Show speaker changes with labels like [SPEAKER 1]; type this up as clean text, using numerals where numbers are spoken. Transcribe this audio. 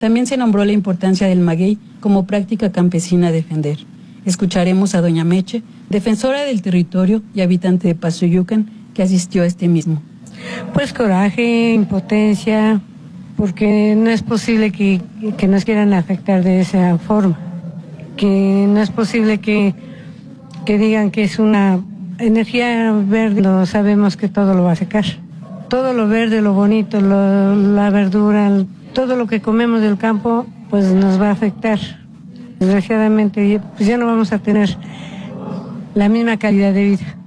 [SPEAKER 1] También se nombró la importancia del maguey como práctica campesina a defender. Escucharemos a doña Meche, defensora del territorio y habitante de Pasoyucan, que asistió a este mismo.
[SPEAKER 2] Pues coraje, impotencia, porque no es posible que nos quieran afectar de esa forma, que no es posible que digan que es una energía verde, no sabemos que todo lo va a secar. Todo lo verde, lo bonito, la verdura, todo lo que comemos del campo, pues nos va a afectar. Desgraciadamente, pues ya no vamos a tener la misma calidad de vida.